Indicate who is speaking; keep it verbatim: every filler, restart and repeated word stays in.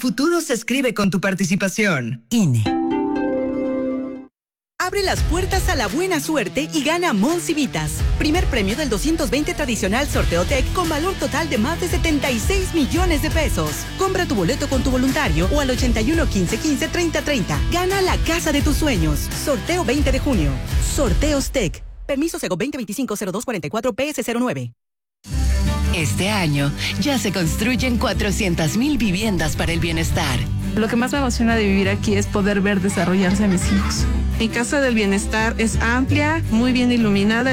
Speaker 1: futuro se escribe con tu participación.
Speaker 2: I N E.
Speaker 3: Abre las puertas a la buena suerte y gana Monsivitas. Primer premio del doscientos veinte tradicional Sorteo Tech con valor total de más de setenta y seis millones de pesos. Compra tu boleto con tu voluntario o al ochenta y uno, quince, quince, treinta, treinta. Gana la casa de tus sueños. Sorteo veinte de junio. Sorteos Tech. Permiso Sego veinte veinticinco cero dos cuarenta y cuatro P S cero nueve.
Speaker 4: Este año ya se construyen cuatrocientas mil viviendas para el bienestar.
Speaker 5: Lo que más me emociona de vivir aquí es poder ver desarrollarse a mis hijos. Mi casa del bienestar es amplia, muy bien iluminada.